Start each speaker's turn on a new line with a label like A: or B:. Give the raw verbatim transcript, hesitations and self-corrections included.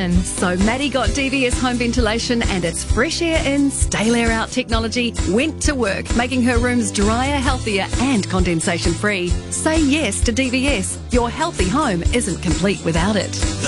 A: ventilation.
B: So Maddie got D V S home ventilation and its fresh air in, stale air out technology went to work, making her rooms drier, healthier and condensation free. Say yes to D V S. Your healthy home isn't complete without it.